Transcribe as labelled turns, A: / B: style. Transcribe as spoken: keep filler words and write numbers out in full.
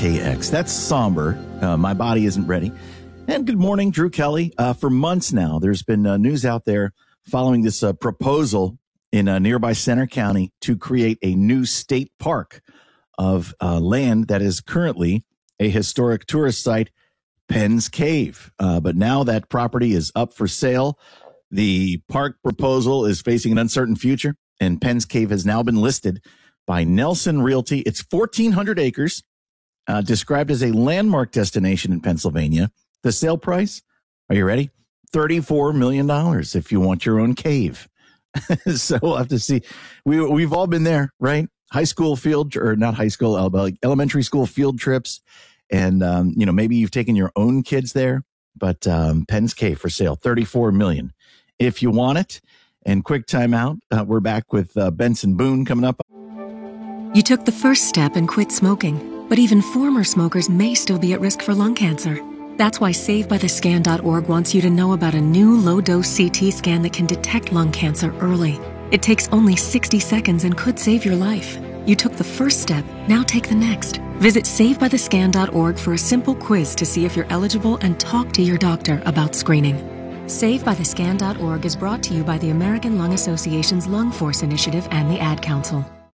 A: K X. That's somber. Uh, my body isn't ready. And good morning, Drew Kelly. Uh, for months now, there's been uh, news out there following this uh, proposal in uh, nearby Center County to create a new state park of uh, land that is currently a historic tourist site, Penn's Cave. Uh, but now that property is up for sale. The park proposal is facing an uncertain future, and Penn's Cave has now been listed by Nelson Realty. It's fourteen hundred acres, uh, described as a landmark destination in Pennsylvania. The sale price, are you ready? thirty-four million dollars if you want your own cave. So we'll have to see. We, we've all been there, right? High school field, or not high school, uh, like elementary school field trips. And, um, you know, maybe you've taken your own kids there. But um, Penn's Cave for sale, thirty-four million dollars if you want it. And quick timeout. Uh, we're back with uh, Benson Boone coming up.
B: You took the first step and quit smoking, but even former smokers may still be at risk for lung cancer. That's why Save By The Scan dot org wants you to know about a new low-dose C T scan that can detect lung cancer early. It takes only sixty seconds and could save your life. You took the first step, now take the next. Visit Save By The Scan dot org for a simple quiz to see if you're eligible and talk to your doctor about screening. Save By The Scan dot org is brought to you by the American Lung Association's Lung Force Initiative and the Ad Council.